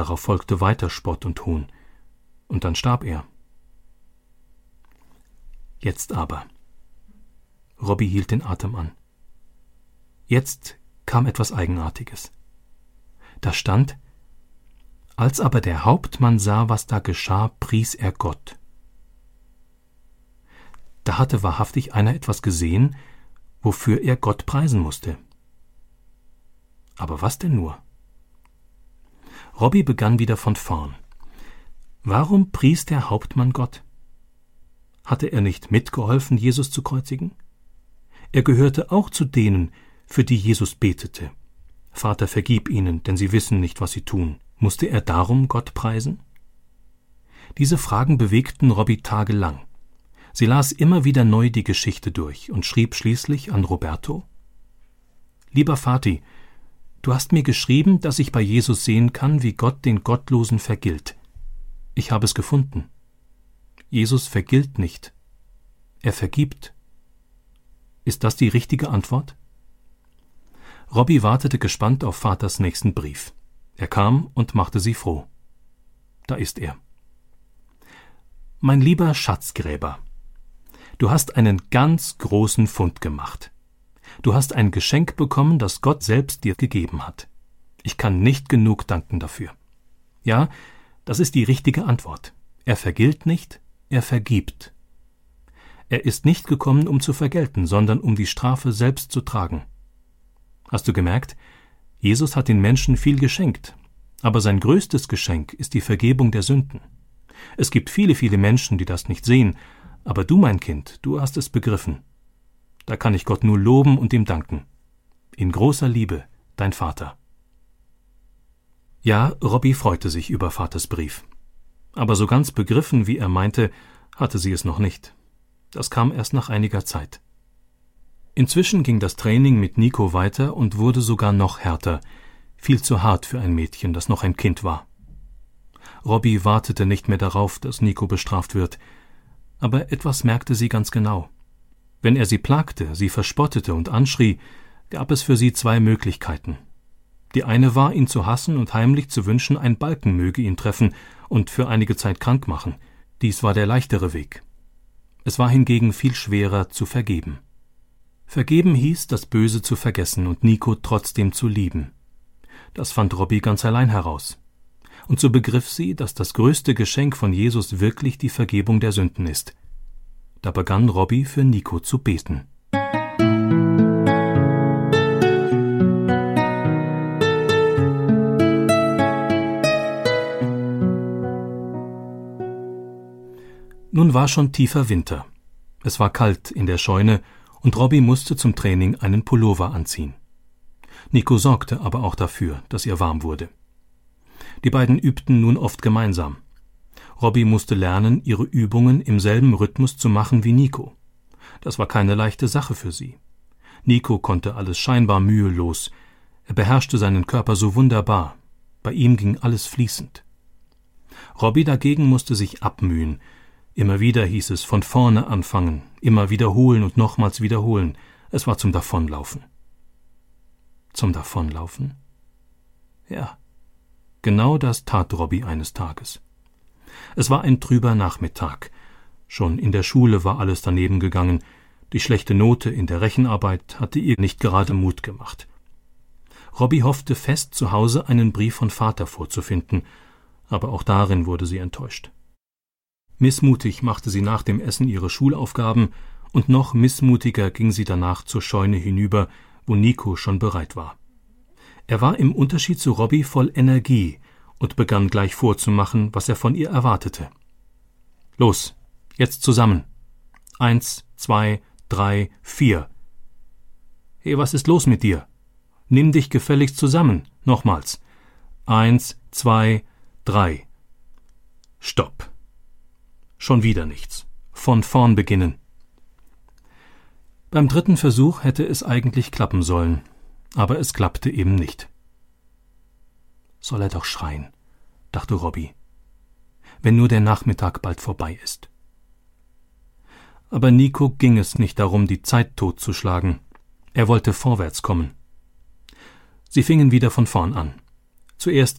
darauf folgte weiter Spott und Hohn. Und dann starb er. Jetzt aber. Robbie hielt den Atem an. Jetzt kam etwas Eigenartiges. Da stand: Als aber der Hauptmann sah, was da geschah, pries er Gott. Da hatte wahrhaftig einer etwas gesehen, wofür er Gott preisen musste. Aber was denn nur? Robbie begann wieder von vorn. Warum pries der Hauptmann Gott? Hatte er nicht mitgeholfen, Jesus zu kreuzigen? Er gehörte auch zu denen, für die Jesus betete. Vater, vergib ihnen, denn sie wissen nicht, was sie tun. Musste er darum Gott preisen? Diese Fragen bewegten Robbie tagelang. Sie las immer wieder neu die Geschichte durch und schrieb schließlich an Roberto: Lieber Vati, du hast mir geschrieben, dass ich bei Jesus sehen kann, wie Gott den Gottlosen vergilt. Ich habe es gefunden. Jesus vergilt nicht. Er vergibt. Ist das die richtige Antwort? Robbie wartete gespannt auf Vaters nächsten Brief. Er kam und machte sie froh. Da ist er. Mein lieber Schatzgräber, du hast einen ganz großen Fund gemacht. Du hast ein Geschenk bekommen, das Gott selbst dir gegeben hat. Ich kann nicht genug danken dafür. Ja, das ist die richtige Antwort. Er vergilt nicht, er vergibt. Er ist nicht gekommen, um zu vergelten, sondern um die Strafe selbst zu tragen. Hast du gemerkt? Jesus hat den Menschen viel geschenkt, aber sein größtes Geschenk ist die Vergebung der Sünden. Es gibt viele, viele Menschen, die das nicht sehen, aber du, mein Kind, du hast es begriffen. Da kann ich Gott nur loben und ihm danken. In großer Liebe, dein Vater. Ja, Robbie freute sich über Vaters Brief. Aber so ganz begriffen, wie er meinte, hatte sie es noch nicht. Das kam erst nach einiger Zeit. Inzwischen ging das Training mit Nico weiter und wurde sogar noch härter, viel zu hart für ein Mädchen, das noch ein Kind war. Robbie wartete nicht mehr darauf, dass Nico bestraft wird, aber etwas merkte sie ganz genau. Wenn er sie plagte, sie verspottete und anschrie, gab es für sie zwei Möglichkeiten. Die eine war, ihn zu hassen und heimlich zu wünschen, ein Balken möge ihn treffen und für einige Zeit krank machen. Dies war der leichtere Weg. Es war hingegen viel schwerer, zu vergeben. Vergeben hieß, das Böse zu vergessen und Nico trotzdem zu lieben. Das fand Robbie ganz allein heraus. Und so begriff sie, dass das größte Geschenk von Jesus wirklich die Vergebung der Sünden ist. Da begann Robbie für Nico zu beten. Nun war schon tiefer Winter. Es war kalt in der Scheune und Robbie musste zum Training einen Pullover anziehen. Nico sorgte aber auch dafür, dass ihr warm wurde. Die beiden übten nun oft gemeinsam. Robbie musste lernen, ihre Übungen im selben Rhythmus zu machen wie Nico. Das war keine leichte Sache für sie. Nico konnte alles scheinbar mühelos. Er beherrschte seinen Körper so wunderbar. Bei ihm ging alles fließend. Robbie dagegen musste sich abmühen. Immer wieder hieß es von vorne anfangen, immer wiederholen und nochmals wiederholen. Es war zum Davonlaufen. Zum Davonlaufen? Ja, genau das tat Robbie eines Tages. Es war ein trüber Nachmittag. Schon in der Schule war alles daneben gegangen. Die schlechte Note in der Rechenarbeit hatte ihr nicht gerade Mut gemacht. Robbie hoffte fest, zu Hause einen Brief von Vater vorzufinden, aber auch darin wurde sie enttäuscht. Missmutig machte sie nach dem Essen ihre Schulaufgaben und noch missmutiger ging sie danach zur Scheune hinüber, wo Nico schon bereit war. Er war im Unterschied zu Robbie voll Energie und begann gleich vorzumachen, was er von ihr erwartete. Los, jetzt zusammen. 1, 2, 3, 4. Hey, was ist los mit dir? Nimm dich gefälligst zusammen. Nochmals. 1, 2, 3. Stopp. Schon wieder nichts. Von vorn beginnen. Beim dritten Versuch hätte es eigentlich klappen sollen, aber es klappte eben nicht. Soll er doch schreien, dachte Robbie, wenn nur der Nachmittag bald vorbei ist. Aber Nico ging es nicht darum, die Zeit totzuschlagen. Er wollte vorwärts kommen. Sie fingen wieder von vorn an. Zuerst